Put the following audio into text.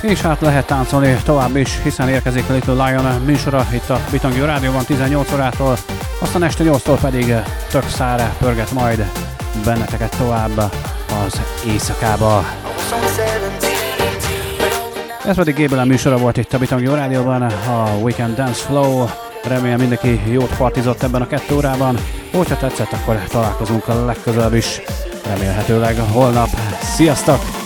És hát lehet táncolni tovább is, hiszen érkezik a Little Lion műsora itt a Bitongi Rádióban 18 órától, aztán este 8-tól pedig tök szára pörget majd benneteket tovább az éjszakába. Ez pedig Gébelen műsora volt itt a Bitongi Rádióban, a Weekend Dance Flow. Remélem mindenki jót partizott ebben a 2 órában. Hogyha tetszett, akkor találkozunk a legközelebb is, remélhetőleg holnap. Sziasztok!